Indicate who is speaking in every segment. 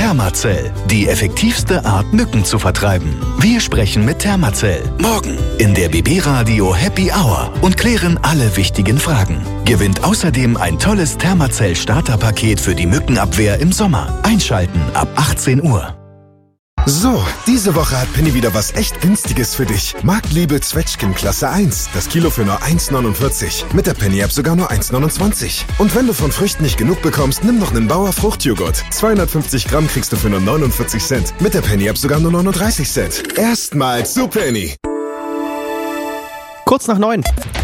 Speaker 1: Thermacell, die effektivste Art, Mücken zu vertreiben. Wir sprechen mit Thermacell morgen in der BB Radio Happy Hour und klären alle wichtigen Fragen. Gewinnt außerdem ein tolles Thermacell Starterpaket für die Mückenabwehr im Sommer. Einschalten ab 18 Uhr.
Speaker 2: So, diese Woche hat Penny wieder was echt Günstiges für dich. Marktliebe Zwetschgen Klasse 1. Das Kilo für nur 1,49. Mit der Penny-App sogar nur 1,29. Und wenn du von Früchten nicht genug bekommst, nimm noch einen Bauer Fruchtjoghurt. 250 Gramm kriegst du für nur 49 Cent. Mit der Penny-App sogar nur 39 Cent. Erstmals zu Penny.
Speaker 3: Kurz nach 9.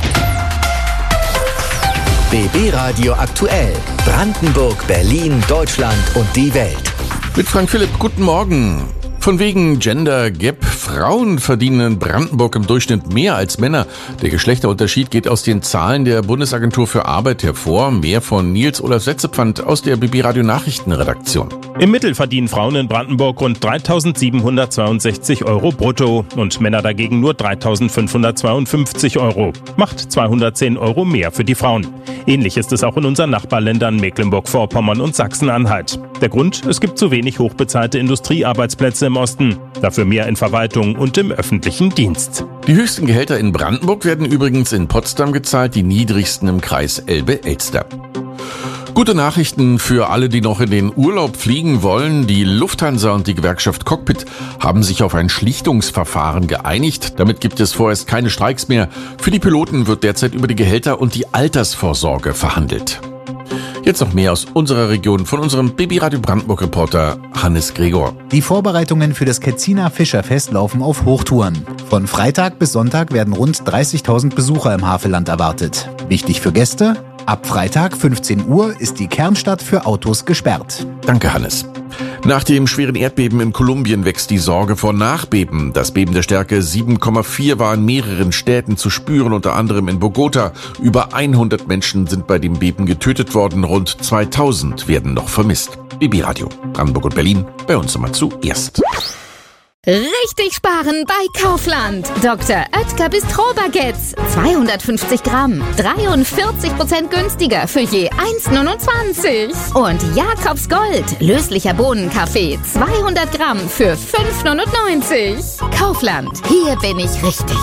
Speaker 4: BB Radio aktuell. Brandenburg, Berlin, Deutschland und die Welt.
Speaker 5: Mit Frank Philipp, guten Morgen. Von wegen Gender Gap. Frauen verdienen in Brandenburg im Durchschnitt mehr als Männer. Der Geschlechterunterschied geht aus den Zahlen der Bundesagentur für Arbeit hervor. Mehr von Nils Olaf Setzepfand aus der BB Radio Nachrichtenredaktion.
Speaker 3: Im Mittel verdienen Frauen in Brandenburg rund 3.762 Euro brutto und Männer dagegen nur 3.552 Euro. Macht 210 Euro mehr für die Frauen. Ähnlich ist es auch in unseren Nachbarländern Mecklenburg-Vorpommern und Sachsen-Anhalt. Der Grund? Es gibt zu wenig hochbezahlte Industriearbeitsplätze im Osten. Dafür mehr in Verwaltung und im öffentlichen Dienst.
Speaker 5: Die höchsten Gehälter in Brandenburg werden übrigens in Potsdam gezahlt, die niedrigsten im Kreis Elbe-Elster. Gute Nachrichten für alle, die noch in den Urlaub fliegen wollen. Die Lufthansa und die Gewerkschaft Cockpit haben sich auf ein Schlichtungsverfahren geeinigt. Damit gibt es vorerst keine Streiks mehr. Für die Piloten wird derzeit über die Gehälter und die Altersvorsorge verhandelt. Jetzt noch mehr aus unserer Region von unserem BB Radio Brandenburg Reporter Hannes Gregor.
Speaker 6: Die Vorbereitungen für das Ketziner Fischerfest laufen auf Hochtouren. Von Freitag bis Sonntag werden rund 30.000 Besucher im Havelland erwartet. Wichtig für Gäste: ab Freitag 15 Uhr ist die Kernstadt für Autos gesperrt.
Speaker 5: Danke, Hannes. Nach dem schweren Erdbeben in Kolumbien wächst die Sorge vor Nachbeben. Das Beben der Stärke 7,4 war in mehreren Städten zu spüren, unter anderem in Bogota. Über 100 Menschen sind bei dem Beben getötet worden, rund 2000 werden noch vermisst. BB Radio, Brandenburg und Berlin, bei uns immer zuerst.
Speaker 7: Richtig sparen bei Kaufland. Dr. Oetker Bistro-Baguettes. 250 Gramm. 43% günstiger für je 1,29. Und Jakobs Gold. Löslicher Bohnenkaffee. 200 Gramm für 5,99. Kaufland. Hier bin ich richtig.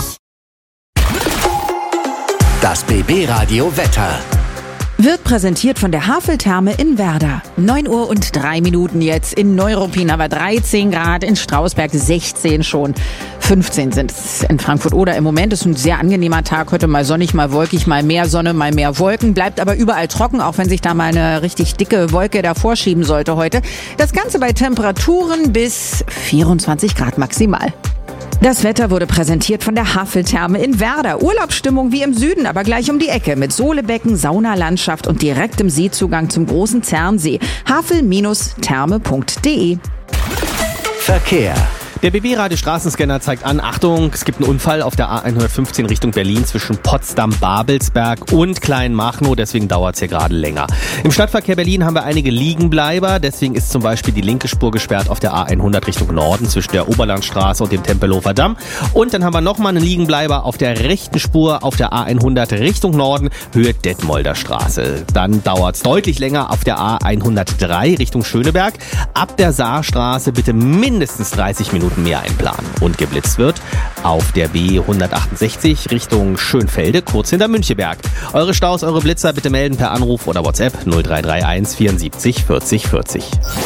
Speaker 4: Das BB Radio Wetter.
Speaker 8: Wird präsentiert von der Haveltherme in Werder. 9 Uhr und 3 Minuten jetzt. In Neuruppin aber 13 Grad, in Strausberg 16 schon. 15 sind es in Frankfurt-Oder im Moment. Ist ein sehr angenehmer Tag. Heute mal sonnig, mal wolkig, mal mehr Sonne, mal mehr Wolken. Bleibt aber überall trocken, auch wenn sich da mal eine richtig dicke Wolke davor schieben sollte heute. Das Ganze bei Temperaturen bis 24 Grad maximal. Das Wetter wurde präsentiert von der Haveltherme in Werder. Urlaubsstimmung wie im Süden, aber gleich um die Ecke mit Sohlebecken, Saunalandschaft und direktem Seezugang zum großen Zernsee. havel-therme.de.
Speaker 4: Verkehr.
Speaker 3: Der BB-Radio-Straßenscanner zeigt an, Achtung, es gibt einen Unfall auf der A115 Richtung Berlin zwischen Potsdam-Babelsberg und Kleinmachnow, deswegen dauert es hier gerade länger. Im Stadtverkehr Berlin haben wir einige Liegenbleiber, deswegen ist zum Beispiel die linke Spur gesperrt auf der A100 Richtung Norden zwischen der Oberlandstraße und dem Tempelhofer Damm. Und dann haben wir nochmal einen Liegenbleiber auf der rechten Spur auf der A100 Richtung Norden, Höhe Detmolder Straße. Dann dauert es deutlich länger auf der A103 Richtung Schöneberg. Ab der Saarstraße bitte mindestens 30 Minuten mehr einplanen. Und geblitzt wird auf der B168 Richtung Schönfelde, kurz hinter Müncheberg. Eure Staus, eure Blitzer bitte melden per Anruf oder WhatsApp 0331 74 40 40.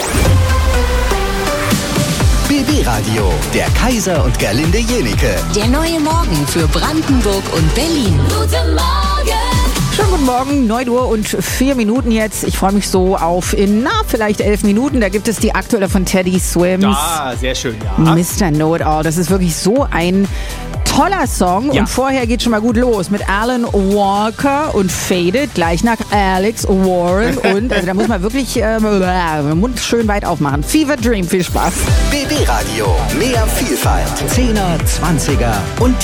Speaker 4: BB Radio, der Kaiser und Gerlinde Jenike.
Speaker 7: Der neue Morgen für Brandenburg und Berlin. Guten Morgen!
Speaker 8: Schönen guten Morgen, 9 Uhr und 4 Minuten jetzt. Ich freue mich so auf vielleicht 11 Minuten. Da gibt es die aktuelle von Teddy Swims.
Speaker 3: Ja, sehr schön, ja.
Speaker 8: Mr. Know-It-All. Das ist wirklich so ein toller Song. Ja. Und vorher geht schon mal gut los mit Alan Walker und Faded, gleich nach Alex Warren. Und also da muss man wirklich den Mund schön weit aufmachen. Fever Dream, viel Spaß.
Speaker 4: BB Radio, mehr Vielfalt. 10er, 20er und